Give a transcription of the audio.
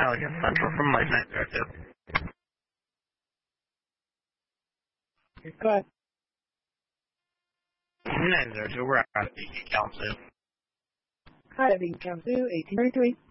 Pelican Central from Late Night 02. Go ahead. 902, we're out of Beacon Count 2. Hi, Beacon Count 2, 1833.